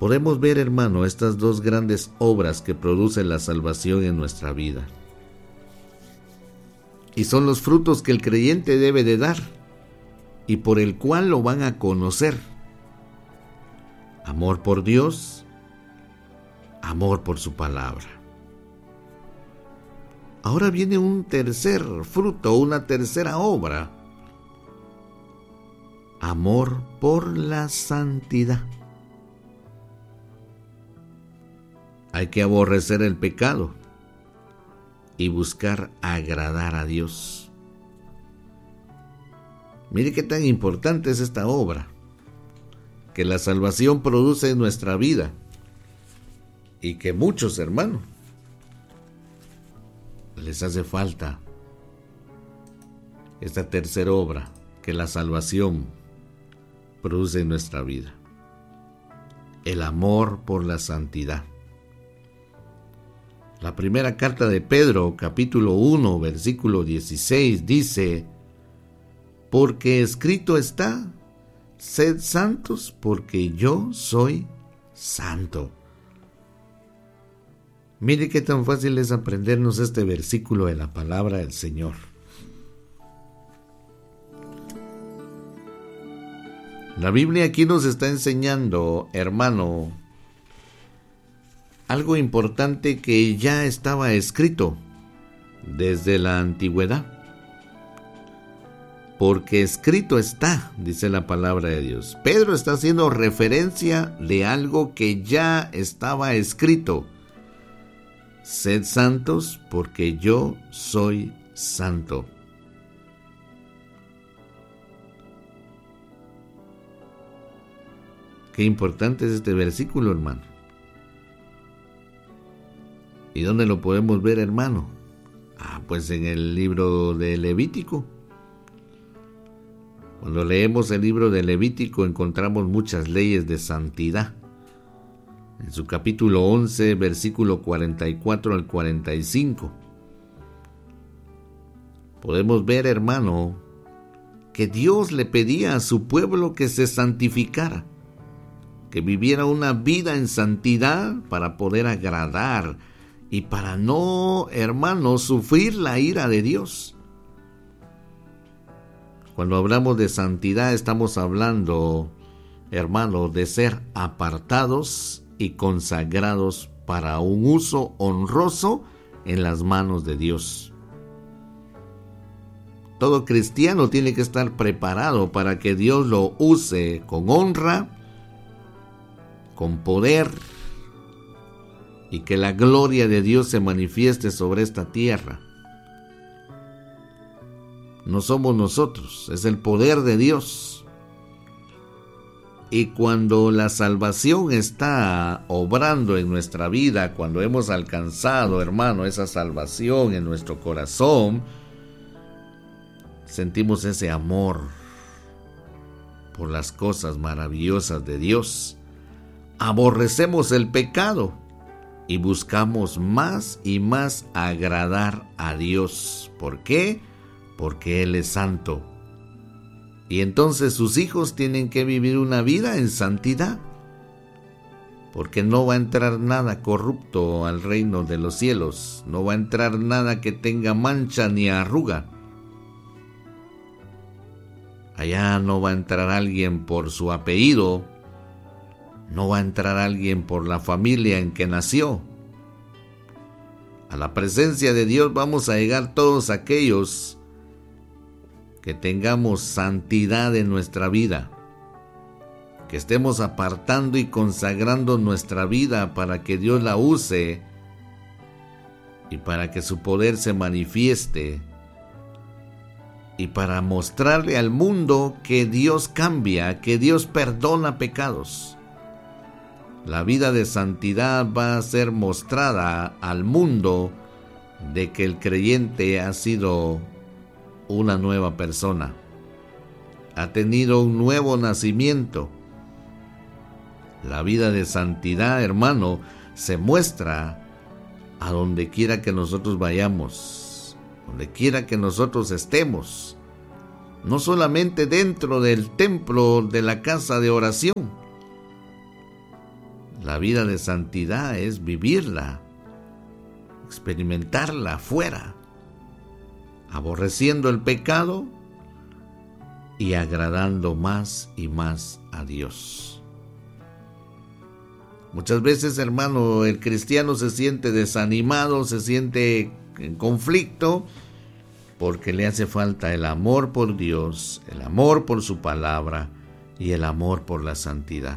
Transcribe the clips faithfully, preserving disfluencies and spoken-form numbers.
Podemos ver, hermano, estas dos grandes obras que produce la salvación en nuestra vida. Y son los frutos que el creyente debe de dar y por el cual lo van a conocer. Amor por Dios, amor por su palabra. Ahora viene un tercer fruto, una tercera obra. Amor por la santidad. Hay que aborrecer el pecado y buscar agradar a Dios. Mire qué tan importante es esta obra que la salvación produce en nuestra vida y que muchos, hermanos, les hace falta esta tercera obra que la salvación produce en nuestra vida. El amor por la santidad. La primera carta de Pedro, capítulo uno, versículo dieciséis, dice: porque escrito está, sed santos porque yo soy santo. Mire qué tan fácil es aprendernos este versículo de la palabra del Señor. La Biblia aquí nos está enseñando, hermano, algo importante que ya estaba escrito desde la antigüedad. Porque escrito está, dice la palabra de Dios. Pedro está haciendo referencia de algo que ya estaba escrito. Sed santos porque yo soy santo. Qué importante es este versículo, hermano. ¿Y dónde lo podemos ver, hermano? Ah, pues en el libro de Levítico. Cuando leemos el libro de Levítico encontramos muchas leyes de santidad. En su capítulo once, versículo cuarenta y cuatro al cuarenta y cinco. Podemos ver, hermano, que Dios le pedía a su pueblo que se santificara, que viviera una vida en santidad para poder agradar y para no, hermano, sufrir la ira de Dios. Cuando hablamos de santidad estamos hablando, hermano, de ser apartados y consagrados para un uso honroso en las manos de Dios. Todo cristiano tiene que estar preparado para que Dios lo use con honra, con poder, y que la gloria de Dios se manifieste sobre esta tierra. No somos nosotros, es el poder de Dios. Y cuando la salvación está obrando en nuestra vida, cuando hemos alcanzado, hermano, esa salvación en nuestro corazón, sentimos ese amor por las cosas maravillosas de Dios. Aborrecemos el pecado y buscamos más y más agradar a Dios. ¿Por qué? Porque Él es santo. Y entonces sus hijos tienen que vivir una vida en santidad, porque no va a entrar nada corrupto al reino de los cielos, no va a entrar nada que tenga mancha ni arruga. Allá no va a entrar alguien por su apellido, no va a entrar alguien por la familia en que nació. A la presencia de Dios vamos a llegar todos aquellos que tengamos santidad en nuestra vida, que estemos apartando y consagrando nuestra vida para que Dios la use y para que su poder se manifieste y para mostrarle al mundo que Dios cambia, que Dios perdona pecados. La vida de santidad va a ser mostrada al mundo de que el creyente ha sido una nueva persona, ha tenido un nuevo nacimiento. La vida de santidad, hermano, se muestra a donde quiera que nosotros vayamos, donde quiera que nosotros estemos, no solamente dentro del templo de la casa de oración. La vida de santidad es vivirla, experimentarla afuera, aborreciendo el pecado y agradando más y más a Dios. Muchas veces, hermano, el cristiano se siente desanimado, se siente en conflicto, porque le hace falta el amor por Dios, el amor por su palabra y el amor por la santidad.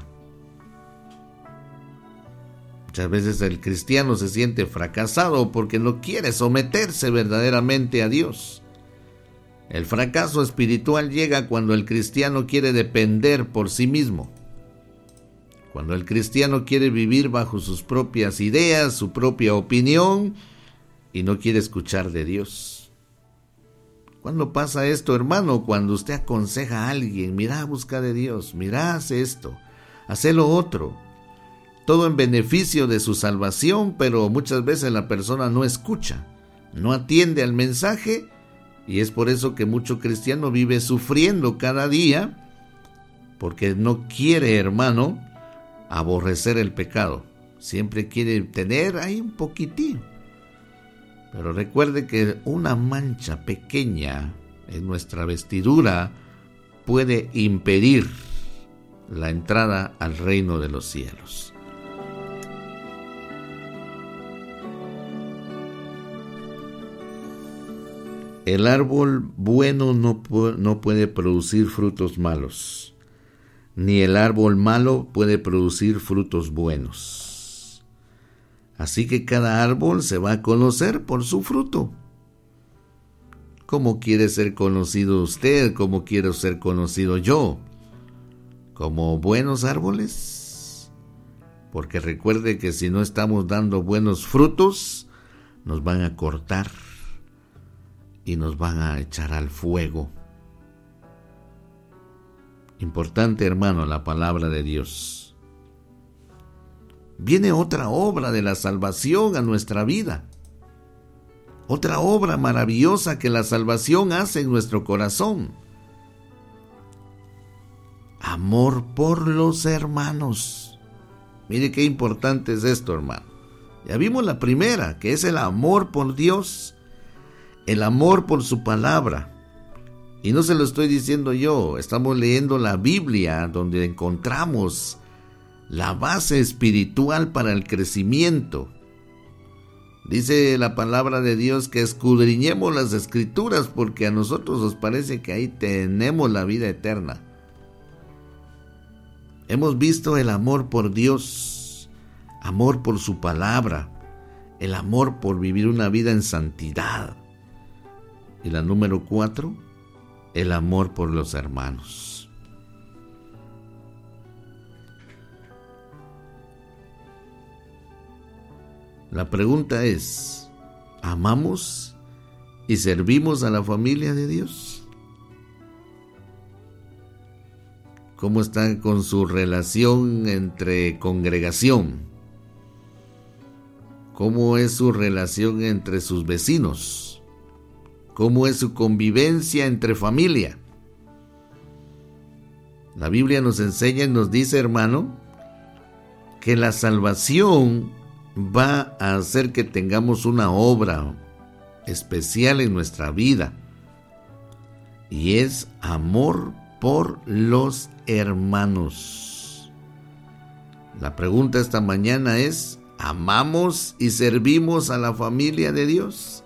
Muchas veces el cristiano se siente fracasado porque no quiere someterse verdaderamente a Dios. El fracaso espiritual llega cuando el cristiano quiere depender por sí mismo. Cuando el cristiano quiere vivir bajo sus propias ideas, su propia opinión, y no quiere escuchar de Dios. ¿Cuándo pasa esto, hermano? Cuando usted aconseja a alguien, mira, busca de Dios, mira, haz esto, haz lo otro. Todo en beneficio de su salvación, pero muchas veces la persona no escucha, no atiende al mensaje, y es por eso que mucho cristiano vive sufriendo cada día, porque no quiere, hermano, aborrecer el pecado. Siempre quiere tener ahí un poquitín. Pero recuerde que una mancha pequeña en nuestra vestidura puede impedir la entrada al reino de los cielos. El árbol bueno no, pu- no puede producir frutos malos, ni el árbol malo puede producir frutos buenos. Así que cada árbol se va a conocer por su fruto. ¿Cómo quiere ser conocido usted? ¿Cómo quiero ser conocido yo? ¿Como buenos árboles? Porque recuerde que si no estamos dando buenos frutos, nos van a cortar y nos van a echar al fuego. Importante, hermano, la palabra de Dios. Viene otra obra de la salvación a nuestra vida. Otra obra maravillosa que la salvación hace en nuestro corazón. Amor por los hermanos. Mire qué importante es esto, hermano. Ya vimos la primera, que es el amor por Dios. El amor por su palabra. Y no se lo estoy diciendo yo, estamos leyendo la Biblia, donde encontramos la base espiritual para el crecimiento. Dice la palabra de Dios que escudriñemos las Escrituras, porque a nosotros nos parece que ahí tenemos la vida eterna. Hemos visto el amor por Dios, amor por su palabra, el amor por vivir una vida en santidad. Y la número cuatro, el amor por los hermanos. La pregunta es, ¿amamos y servimos a la familia de Dios? ¿Cómo está con su relación entre congregación? ¿Cómo es su relación entre sus vecinos? ¿Cómo es su convivencia entre familia? La Biblia nos enseña y nos dice, hermano, que la salvación va a hacer que tengamos una obra especial en nuestra vida, y es amor por los hermanos. La pregunta esta mañana es, ¿amamos y servimos a la familia de Dios?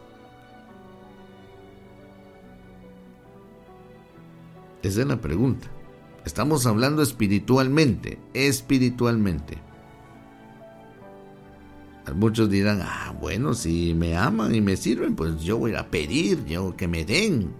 Esa es la pregunta. Estamos hablando espiritualmente, espiritualmente. Muchos dirán, ah, bueno, si me aman y me sirven, pues yo voy a pedir, yo que me den.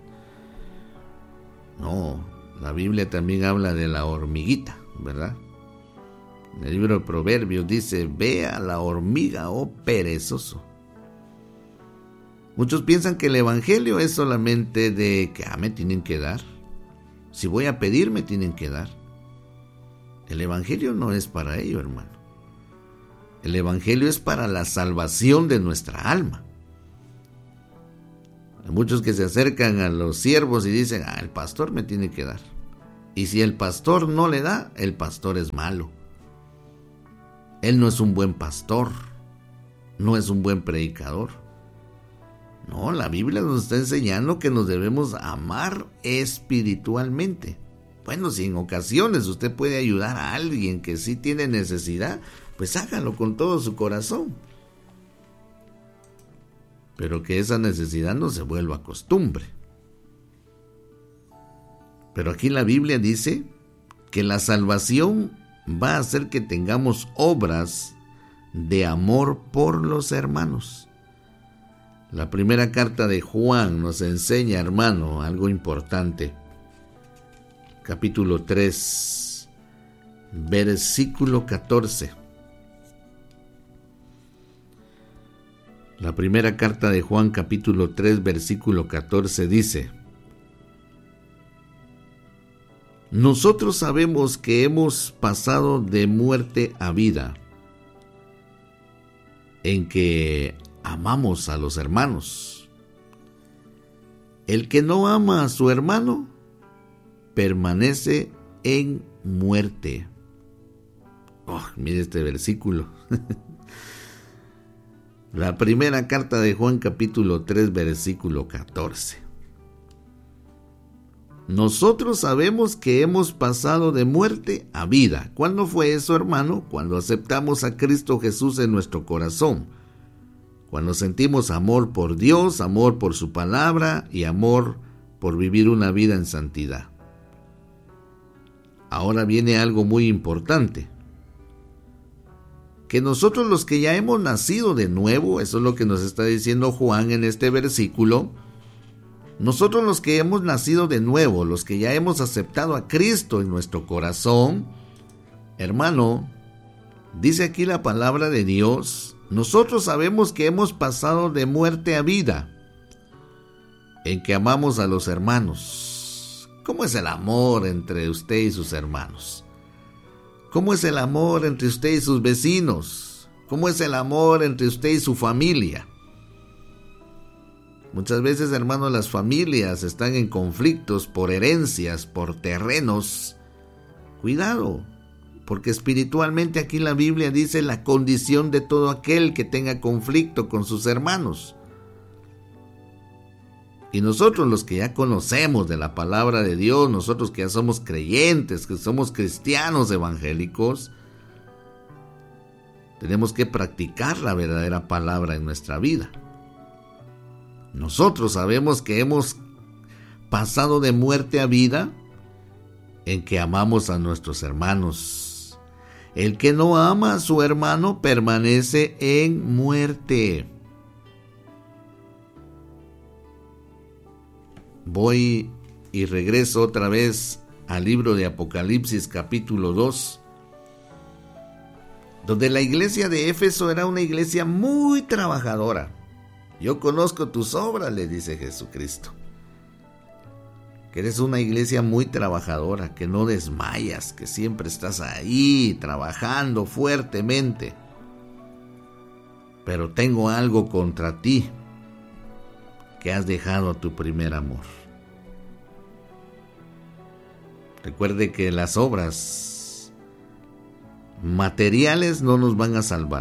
No, la Biblia también habla de la hormiguita, ¿verdad? En el libro de Proverbios dice, ve a la hormiga, oh perezoso. Muchos piensan que el evangelio es solamente de que, ah, me tienen que dar. Si voy a pedir, me tienen que dar. El evangelio no es para ello, hermano. El evangelio es para la salvación de nuestra alma. Hay muchos que se acercan a los siervos y dicen, ah, el pastor me tiene que dar. Y si el pastor no le da, el pastor es malo. Él no es un buen pastor, no es un buen predicador. No, la Biblia nos está enseñando que nos debemos amar espiritualmente. Bueno, si en ocasiones usted puede ayudar a alguien que sí tiene necesidad, pues hágalo con todo su corazón. Pero que esa necesidad no se vuelva costumbre. Pero aquí la Biblia dice que la salvación va a hacer que tengamos obras de amor por los hermanos. La primera carta de Juan nos enseña, hermano, algo importante. Capítulo tres, versículo catorce. La primera carta de Juan, capítulo tres, versículo catorce dice: nosotros sabemos que hemos pasado de muerte a vida, en que amamos a los hermanos. El que no ama a su hermano permanece en muerte. Oh, mire este versículo. La primera carta de Juan, capítulo tres, versículo catorce. Nosotros sabemos que hemos pasado de muerte a vida. ¿Cuándo fue eso, hermano? Cuando aceptamos a Cristo Jesús en nuestro corazón. Cuando sentimos amor por Dios, amor por su palabra y amor por vivir una vida en santidad. Ahora viene algo muy importante. Que nosotros los que ya hemos nacido de nuevo, eso es lo que nos está diciendo Juan en este versículo, nosotros los que hemos nacido de nuevo, los que ya hemos aceptado a Cristo en nuestro corazón, hermano, dice aquí la palabra de Dios, nosotros sabemos que hemos pasado de muerte a vida, en que amamos a los hermanos. ¿Cómo es el amor entre usted y sus hermanos? ¿Cómo es el amor entre usted y sus vecinos? ¿Cómo es el amor entre usted y su familia? Muchas veces, hermanos, las familias están en conflictos por herencias, por terrenos. Cuidado, porque espiritualmente aquí la Biblia dice la condición de todo aquel que tenga conflicto con sus hermanos. Y nosotros los que ya conocemos de la palabra de Dios, nosotros que ya somos creyentes, que somos cristianos evangélicos, tenemos que practicar la verdadera palabra en nuestra vida. Nosotros sabemos que hemos pasado de muerte a vida en que amamos a nuestros hermanos. El que no ama a su hermano permanece en muerte. Voy y regreso otra vez al libro de Apocalipsis capítulo dos, donde la iglesia de Éfeso era una iglesia muy trabajadora. Yo conozco tus obras, le dice Jesucristo, que eres una iglesia muy trabajadora, que no desmayas, que siempre estás ahí trabajando fuertemente. Pero tengo algo contra ti, que has dejado tu primer amor. Recuerde que las obras materiales no nos van a salvar,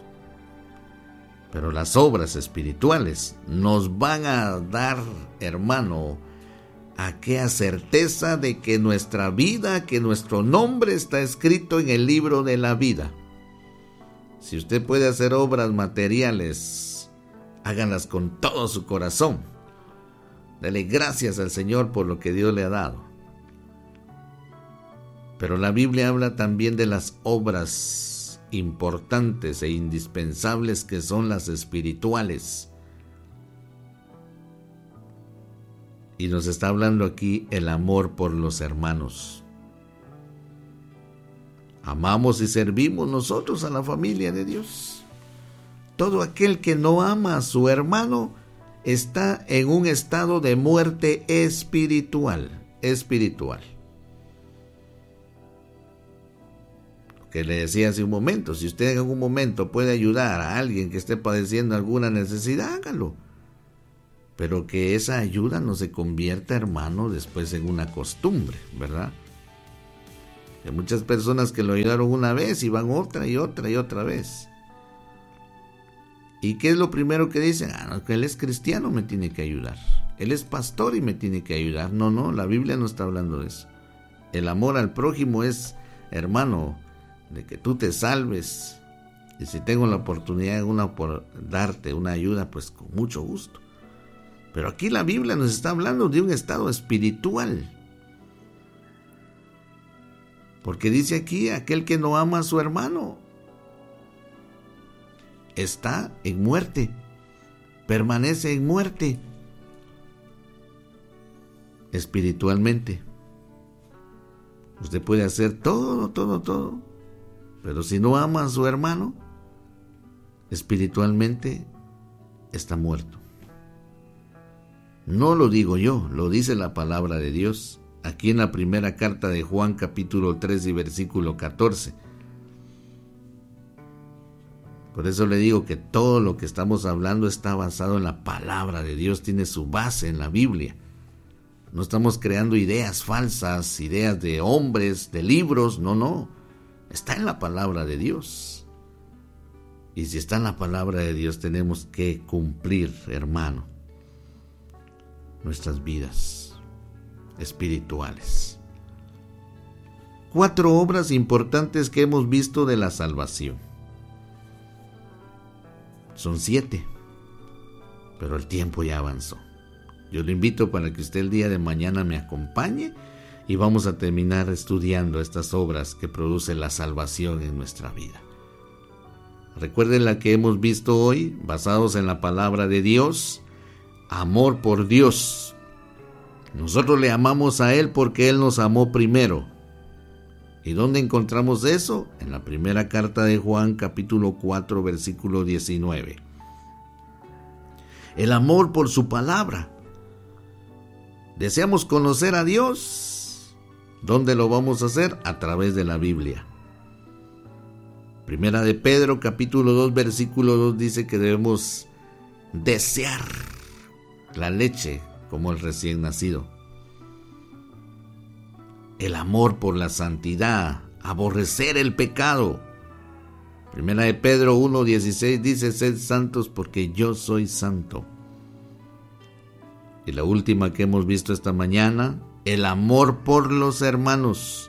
pero las obras espirituales nos van a dar, hermano, aquella certeza de que nuestra vida, que nuestro nombre está escrito en el libro de la vida. Si usted puede hacer obras materiales, háganlas con todo su corazón. Dele gracias al Señor por lo que Dios le ha dado. Pero la Biblia habla también de las obras importantes e indispensables que son las espirituales. Y nos está hablando aquí el amor por los hermanos. Amamos y servimos nosotros a la familia de Dios. Todo aquel que no ama a su hermano está en un estado de muerte espiritual, espiritual. Lo que le decía hace un momento, si usted en algún momento puede ayudar a alguien que esté padeciendo alguna necesidad, hágalo. Pero que esa ayuda no se convierta, hermano, después en una costumbre, ¿verdad? Hay muchas personas que lo ayudaron una vez y van otra y otra y otra vez. ¿Y qué es lo primero que dicen? Ah, no, que él es cristiano, me tiene que ayudar. Él es pastor y me tiene que ayudar. No, no, la Biblia no está hablando de eso. El amor al prójimo es, hermano, de que tú te salves. Y si tengo la oportunidad de una por darte una ayuda, pues con mucho gusto. Pero aquí la Biblia nos está hablando de un estado espiritual. Porque dice aquí, aquel que no ama a su hermano está en muerte, permanece en muerte espiritualmente. Usted puede hacer todo, todo, todo, pero si no ama a su hermano, espiritualmente está muerto. No lo digo yo, lo dice la palabra de Dios. Aquí en la primera carta de Juan, capítulo tres y versículo catorce. Por eso le digo que todo lo que estamos hablando está basado en la palabra de Dios, tiene su base en la Biblia. No estamos creando ideas falsas, ideas de hombres, de libros, no, no. Está en la palabra de Dios. Y si está en la palabra de Dios, tenemos que cumplir, hermano, nuestras vidas espirituales. Cuatro obras importantes que hemos visto de la salvación. Son siete, pero el tiempo ya avanzó. Yo lo invito para que usted el día de mañana me acompañe y vamos a terminar estudiando estas obras que produce la salvación en nuestra vida. Recuerden la que hemos visto hoy, basados en la palabra de Dios. Amor por Dios. Nosotros le amamos a Él porque Él nos amó primero. ¿Y dónde encontramos eso? En la primera carta de Juan, capítulo cuatro, versículo diecinueve. El amor por su palabra. ¿Deseamos conocer a Dios? ¿Dónde lo vamos a hacer? A través de la Biblia. Primera de Pedro, capítulo dos, versículo dos, dice que debemos desear la leche como el recién nacido. El amor por la santidad, aborrecer el pecado. Primera de Pedro uno dieciséis dice, sed santos porque yo soy santo. Y la última que hemos visto esta mañana, el amor por los hermanos.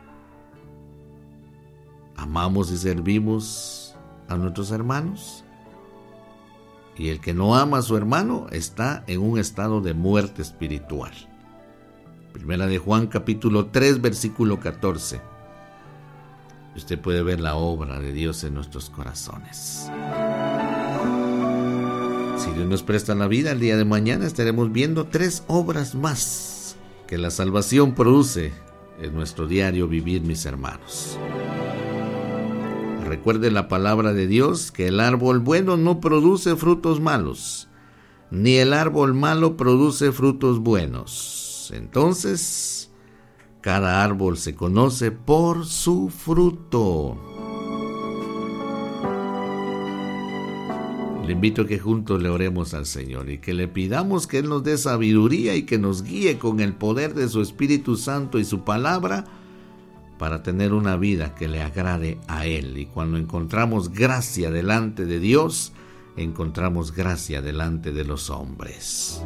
Amamos y servimos a nuestros hermanos. Y el que no ama a su hermano está en un estado de muerte espiritual. Primera de Juan, capítulo tres, versículo catorce. Usted puede ver la obra de Dios en nuestros corazones. Si Dios nos presta la vida, el día de mañana estaremos viendo tres obras más que la salvación produce en nuestro diario vivir, mis hermanos. Recuerde la palabra de Dios, que el árbol bueno no produce frutos malos, ni el árbol malo produce frutos buenos. Entonces, cada árbol se conoce por su fruto. Le invito a que juntos le oremos al Señor y que le pidamos que Él nos dé sabiduría y que nos guíe con el poder de su Espíritu Santo y su palabra para tener una vida que le agrade a Él. Y cuando encontramos gracia delante de Dios, encontramos gracia delante de los hombres.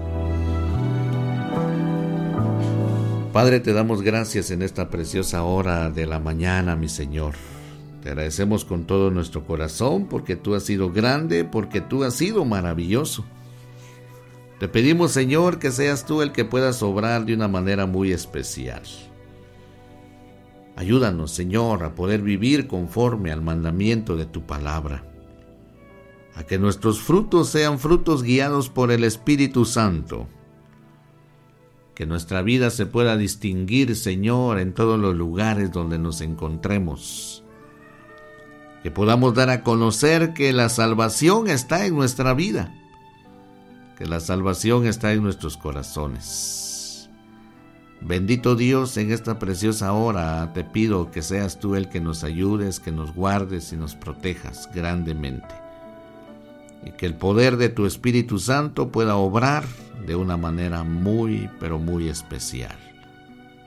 Padre, te damos gracias en esta preciosa hora de la mañana, mi Señor. Te agradecemos con todo nuestro corazón porque tú has sido grande, porque tú has sido maravilloso. Te pedimos, Señor, que seas tú el que puedas obrar de una manera muy especial. Ayúdanos, Señor, a poder vivir conforme al mandamiento de tu palabra, a que nuestros frutos sean frutos guiados por el Espíritu Santo, que nuestra vida se pueda distinguir, Señor, en todos los lugares donde nos encontremos, que podamos dar a conocer que la salvación está en nuestra vida, que la salvación está en nuestros corazones. Bendito Dios, en esta preciosa hora te pido que seas tú el que nos ayudes, que nos guardes y nos protejas grandemente, y que el poder de tu Espíritu Santo pueda obrar de una manera muy, pero muy especial.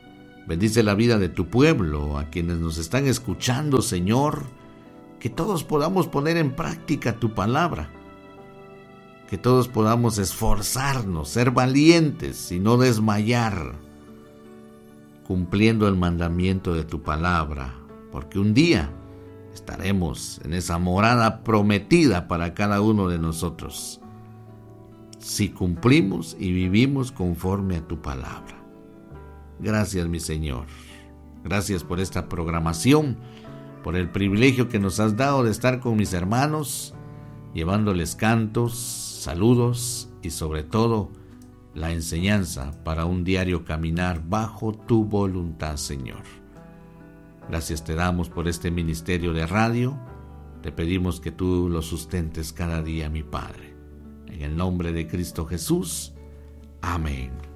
Bendice la vida de tu pueblo, a quienes nos están escuchando, Señor, que todos podamos poner en práctica tu palabra, que todos podamos esforzarnos, ser valientes y no desmayar, cumpliendo el mandamiento de tu palabra, porque un día estaremos en esa morada prometida para cada uno de nosotros, si cumplimos y vivimos conforme a tu palabra. Gracias, mi Señor. Gracias por esta programación, por el privilegio que nos has dado de estar con mis hermanos, llevándoles cantos, saludos y sobre todo la enseñanza para un diario caminar bajo tu voluntad, Señor. Gracias te damos por este ministerio de radio. Te pedimos que tú lo sustentes cada día, mi Padre. En el nombre de Cristo Jesús. Amén.